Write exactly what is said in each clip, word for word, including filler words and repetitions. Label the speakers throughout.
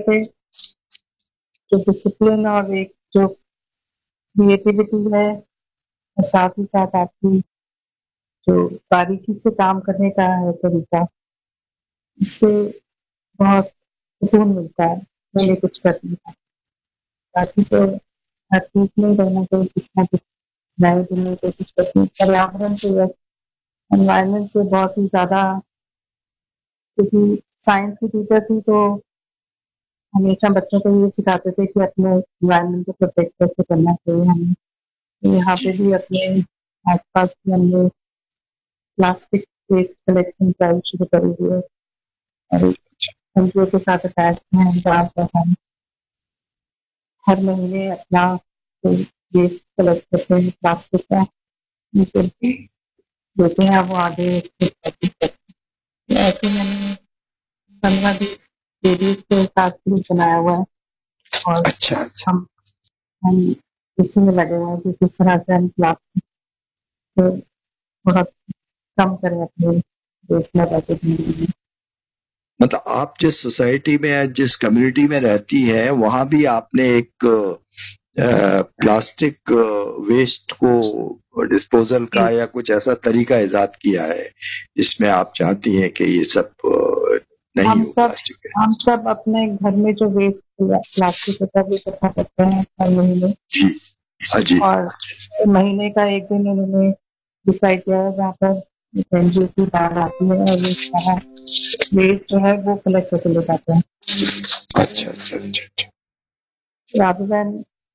Speaker 1: करते जो डिसिप्लिन और एक जो क्रिएटिविटी है और साथ ही साथ आपकी जो बारीकी से काम करने का है तरीका, इससे बहुत सुकून मिलता है पहले कुछ करने का। बाकी तो हर चीज़ में रहना चाहिए कुछ ना कुछ नए दुनिया को कुछ करते पर्यावरण से या एनवायरनमेंट से बहुत ही ज़्यादा क्योंकि साइंस की टीचर थी तो हमेशा बच्चों को ये सिखाते थे कि अपने एनवायरनमेंट को प्रोटेक्ट कैसे करना चाहिए हमें। तो यहाँ पे भी अपने आस-पास की हमने प्लास्टिक वेस्ट कलेक्शन ड्राइव शुरू करी हुई है और एनजीओ के साथ अटैच हैं जहाँ पर हम हर महीने अपना कोई वेस्ट कलेक्ट करते हैं प्लास्टिक का, उनको देते हैं वो आगे रिसाइकिल करते हैं। तो ऐसे मैंने पंद्रह बीस लेडीज के साथ ग्रुप बनाया हुआ है और
Speaker 2: अच्छा अच्छा
Speaker 1: हम हम इसी में लगे हुए हैं कि किस तरह से हम प्लास्टिक को बहुत कम करें अपने देश में रहते हुए।
Speaker 2: मतलब आप जिस सोसाइटी में जिस कम्युनिटी में रहती है वहां भी आपने एक अ, प्लास्टिक वेस्ट को डिस्पोजल का या कुछ ऐसा तरीका इजाद किया है जिसमें आप चाहती हैं कि ये सब अ, नहीं
Speaker 1: हम
Speaker 2: हो
Speaker 1: सब
Speaker 2: प्लास्टिक है।
Speaker 1: हम सब अपने घर में जो वेस्ट प्लास्टिक होता है वो इकट्ठा करते हैं हर महीने
Speaker 2: जी हाँ जी
Speaker 1: और महीने का एक दिन उन्होंने डिसाइड किया है जहाँ पर एनजीओ की कार आती है और वो सारा वेस्ट जो है वो कलेक्ट करके ले जाते हैं
Speaker 2: अच्छा अच्छा अच्छा अच्छा
Speaker 1: rather than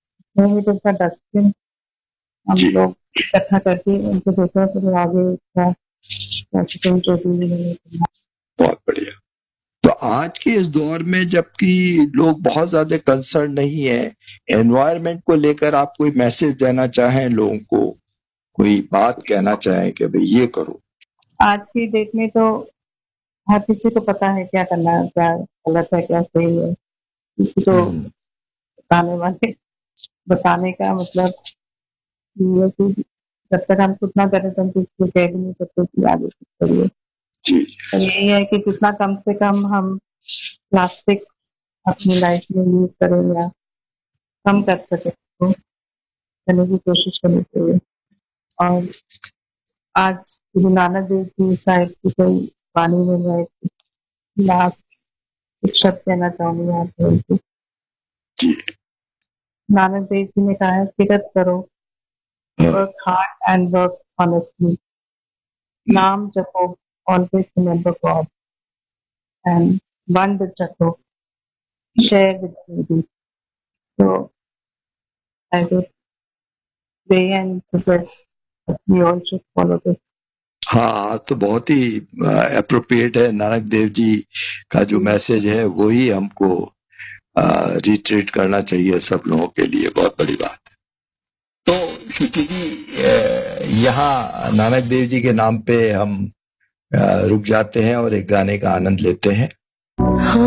Speaker 1: it is dustbin हम
Speaker 2: जी
Speaker 1: लोग इकट्ठा करके उनको देते हैं फिर वो आगे उसका प्रोसेसिंग जो भी उन्होंने करना।
Speaker 2: बहुत बढ़िया। तो आज के इस दौर में जबकि लोग बहुत ज्यादा कंसर्न नहीं है एनवायरनमेंट को लेकर, आप कोई मैसेज देना चाहें लोगों को, कोई बात कहना चाहें कि भाई ये करो।
Speaker 1: आज की डेट में तो हर किसी को पता है क्या करना है क्या गलत है क्या सही है किसी को
Speaker 2: हम्म,
Speaker 1: बताने वाले बताने का मतलब ये है कि जब तक हम खुद ना करें तो हम किसी को कह भी नहीं सकते कि आगे कुछ करिए।
Speaker 2: जी
Speaker 1: तो यही है कि जितना कम से कम हम प्लास्टिक अपनी लाइफ में यूज करें या कम कर सके तो करने की कोशिश करनी चाहिए। और आज गुरु नानक देव की शायद की कोई वाणी में मैं लास्ट कुछ शब्द कहना चाहूंगी यहाँ पे।
Speaker 2: जी
Speaker 1: नानक देव जी ने कहा है किरत करो,
Speaker 2: हाँ,
Speaker 1: work hard and work honestly,
Speaker 2: हम्म,
Speaker 1: नाम जपो, always remember God and one with रखो, share with needy. So I would say and suggest that we all should follow this.
Speaker 2: हाँ तो बहुत ही अप्रोप्रिएट है। नानक देव जी का जो मैसेज है वही हमको रिट्रीट करना चाहिए सब लोगों के लिए। बहुत बड़ी बात। तो श्रुति जी अ, यहाँ नानक देव जी के नाम पे हम अ, रुक जाते हैं और एक गाने का आनंद लेते हैं।